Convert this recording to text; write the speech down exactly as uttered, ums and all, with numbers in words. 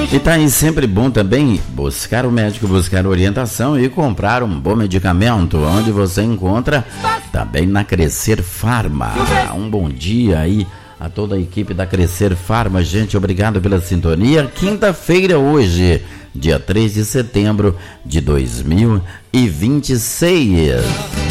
E tá aí sempre bom também buscar o médico, buscar orientação e comprar um bom medicamento, onde você encontra também na Crescer Farma. Um bom dia aí a toda a equipe da Crescer Farma, gente, obrigado pela sintonia. Quinta-feira hoje, dia três de setembro de dois mil e vinte e seis.